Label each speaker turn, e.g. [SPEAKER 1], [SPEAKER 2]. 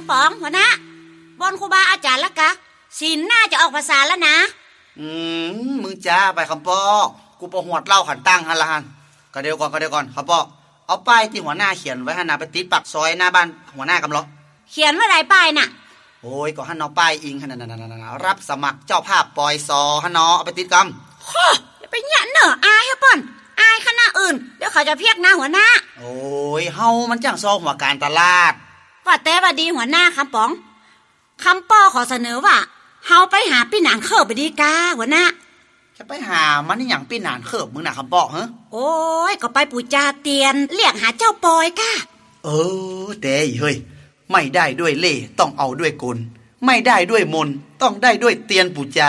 [SPEAKER 1] ำป๋องหัวหน้าบนครูบาอาจารย์ละกะศีลน่าจะออกภาษาแล้วนะ
[SPEAKER 2] มึงจ้าไปคำปอกูประหวดเล่าขันตั้งฮันละฮันก็เดี๋ยวก่อนคำปอเอาป้ายที่หัวหน้าเขียนไว้ให้นาไปติดปักซอยหน้าบ้านหัวหน้ากำล้อ
[SPEAKER 1] เขียนว่าไรป้ายน่ะ
[SPEAKER 2] โอ้ยก็ฮันเอาป้ายอิงฮันรับสมัครเจ้าภาพปอยซอฮันเนาะเอาไปติดก
[SPEAKER 1] ำข้อไปหยันเนอะอายฮะป่อนอายคณะอื่นเดี๋ยวเขาจะเพียกหน้าหัวหน้า
[SPEAKER 2] โอ้ยเฮามันจ้างซอหัวการตลาด
[SPEAKER 1] ว่าแต่ว่าดีหัวหน้าคำป๋องคำป้อขอเสนอว่าเฮาไปหาพี่หนานเขิบไปดีกาหัวหน้า
[SPEAKER 2] จะไปหามันนี่อย่างพี่หนานเขิบมึงน่ะคำปอฮะ
[SPEAKER 1] โอ้ยก็ไปปู่จาเตียนเรียกหาเจ้าปอยก้า
[SPEAKER 2] แต่เฮ้ยไม่ได้ด้วยเล่ต้องเอาด้วยกลไม่ได้ด้วยมนต้องได้ด้วยเตียนปู่จา